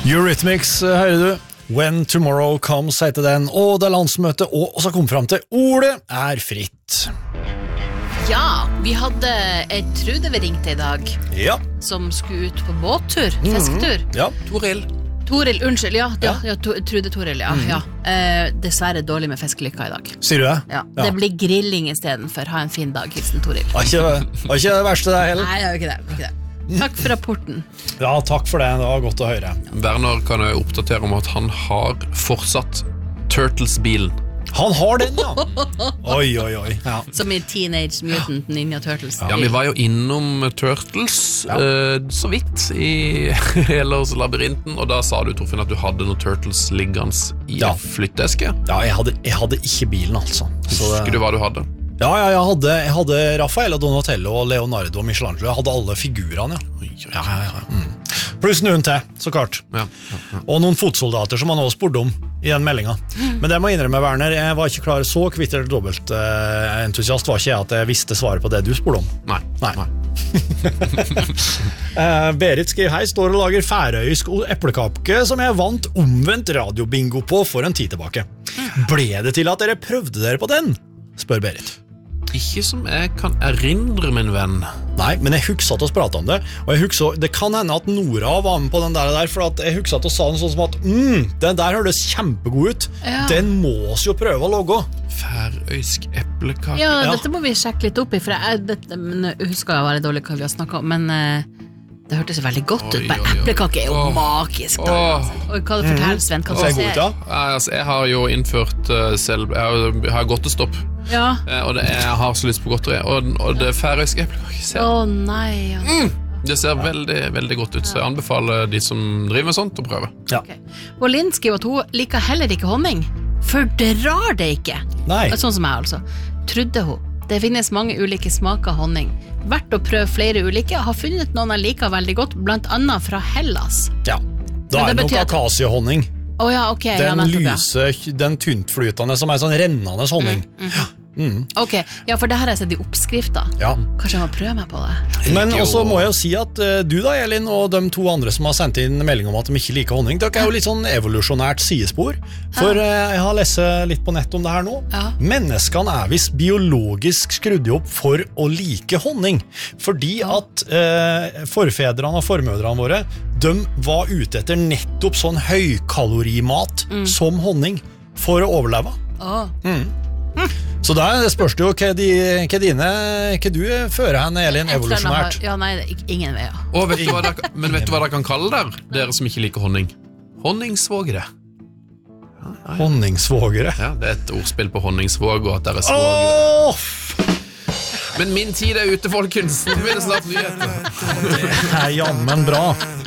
Eurythmics, hører du? When Tomorrow Comes, heter den, og det landsmøtet, og så kom frem til ordet fritt. Ja, vi hadde et Trude vi ringte i dag, Ja. som skulle ut på båttur, fisketur. Ja. Toril, unnskyld, Trude Toril, ja. Dessverre dårlig med fiskelykker i dag. Sier du det? Ja. Det blir grilling i stedet for ha en fin dag, hilsen Toril. Var ikke det verste det heller? Nei, det var ikke det. Takk for rapporten. Ja, takk for det var godt å høre. Werner kan jeg oppdatere om at han har fortsatt Turtles-bilen. Han har den, ja. Oi. Ja. Som i Teenage Mutant Ninja Turtles. Ja, vi var jo innom Turtles så vidt i Helers labyrinten, og da sa du, Torfinn, at du hadde noen Turtles liggende i flytteske. Ja, jeg hadde ikke bilen, altså. Husker du hva du hadde? Ja, jeg hadde Raffaello, Donatello, Leonardo og Michelangelo. Jeg hadde alle figurene, Pluss noen til, så klart. Ja. Og noen fotsoldater som han også spurte om i den meldingen. Men det må jeg innrømme, Werner, jeg var ikke klar så kvitt eller dobbelt entusiast var ikke jeg at jeg visste svaret på det du spurte om. Nei. Berit skriver hei, står og lager færøysk eplekapke som jeg vant omvendt radiobingo på for en tid tilbake. Ble det til at dere prøvde dere på den? Spør Berit. Ikke som jeg kan erindre, min venn. Nei, men jeg husker at oss pratet om det, og jeg husker, det kan hende at Nora var med på den der, for at jeg husker at oss sa den sånn som at den der hørtes kjempegod ut, den må oss jo prøve å logge. Færøysk eplekake. Ja, dette må vi sjekke litt opp i, for jeg husker jeg var litt dårlig hva vi har snakket om, men det hørtes veldig godt ut. Eplekake jo magisk da. Og hva det forteller, Sven, hva du ser? Jeg har jo innført selv, jeg har godtestopp. Og jeg har så lyst på godteri. Og det færøyske eplekake ser nei, det ser veldig, veldig godt ut. Så jeg anbefaler de som driver med sånt å prøve. Og Linn skriver at hun liker heller ikke honning. Fordrar det ikke. Sånn som jeg altså. Trodde hun. Det finnes mange ulike smaker av honning. Verdt å prøve flere ulike. Har funnet noen jeg liker veldig godt, blant annet fra Hellas. Ja, da er det nok akaciehonning. Den lyse, den tyntflytende som er sånn rennende honning. Ok, ja, for det her har jeg sett i oppskrifter. Kanskje jeg må prøve meg på det. Men også må jeg jo si at du da, Elin, og de to andre som har sendt inn melding om at de ikke liker honning, dere er jo litt sånn evolusjonært sidespor. For jeg har lest litt på nett om det her nå. Menneskene er visst biologisk skrudd opp for å like honning. Fordi at forfedrene og formødrene våre, de var ute etter nettopp sånn høykalorimat som honning for å overleve. Så da spørs det jo hva du fører henne, Elin, evolusjonært. Ja, nei, ingen veier. Men vet du hva dere kan kalle dere som ikke liker honning? Honningsvågere. Honningsvågere? Ja, det er et ordspill på honningsvåg, og at dere er svågere. Men min tid er ute, folkens. Nå blir det snart nyheter. Det er jammen bra.